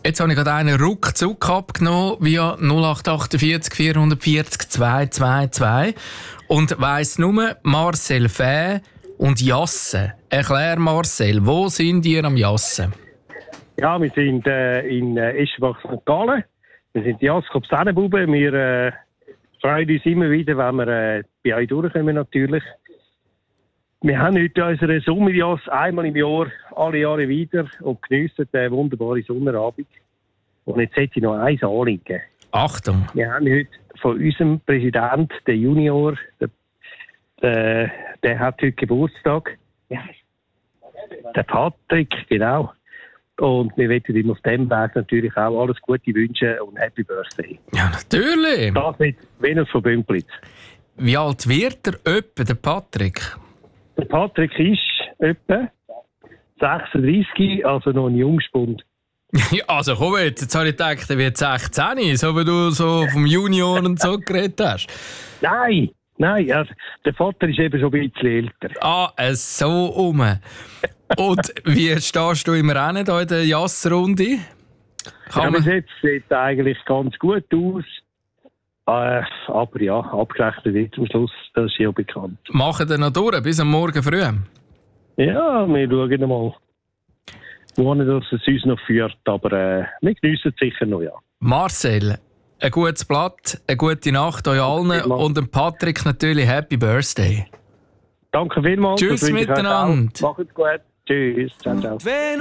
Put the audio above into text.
Jetzt habe ich gerade einen ruckzuck abgenommen via 0848 440 222 und weiss nur Marcel Fäh und Jassen. Erklär Marcel, wo sind ihr am Jassen? Ja, wir sind in Eschenbach St. Gallen. Wir sind die Jaskop Sennenbuben. Wir freuen uns immer wieder, wenn wir bei euch durchkommen natürlich. Wir haben heute unsere Sommerjass einmal im Jahr, alle Jahre wieder und geniessen den wunderbaren Sonnenabend. Und jetzt hätte ich noch eins anliegen. Achtung! Wir haben heute von unserem Präsident, der Junior, der hat heute Geburtstag. Ja. Der Patrick, genau. Und wir möchten ihm auf dem Weg natürlich auch alles Gute wünschen und Happy Birthday. Ja, natürlich! Das mit Venus von Bümplitz. Wie alt wird etwa, der Patrick? Der Patrick ist etwa 36, also noch ein Jungspund. Ja, also komm jetzt habe ich gedacht, er wird 16, so wie du so vom Junior und so geredet hast. Nein, also der Vater ist eben schon ein bisschen älter. Ah, so rum. Und wie stehst du im Rennen hier in der Jassrunde? Ja, bis jetzt sieht eigentlich ganz gut aus. Aber ja, abgerechnet wird zum Schluss, das ist ja bekannt. Machen wir noch durch, bis am Morgen früh? Ja, wir schauen mal. Ohne dass es uns noch führt, aber wir geniessen es sicher noch, ja. Marcel, ein gutes Blatt, eine gute Nacht euch allen und dem Patrick natürlich Happy Birthday. Danke vielmals. Tschüss miteinander. Macht's gut. Tschüss. Ciao, ciao.